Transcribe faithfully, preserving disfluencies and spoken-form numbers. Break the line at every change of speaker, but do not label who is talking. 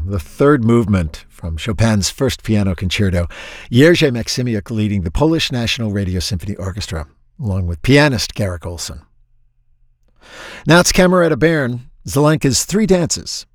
the third movement from Chopin's first piano concerto, Jerzy Maksymyuk leading the Polish National Radio Symphony Orchestra, along with pianist Garrick Olson. Now it's Cameretta Bern, Zelenka's Three Dances,